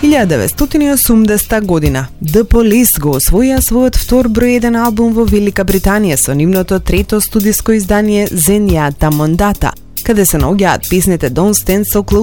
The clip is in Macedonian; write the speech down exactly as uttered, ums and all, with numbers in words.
илјада деветстотини и осумдесета година The Police го освоија својот втор број еден албум во Велика Британија со нивното трето студиско издание Zenyatta Mondata, каде се наоѓаат песните Don't Stand So Close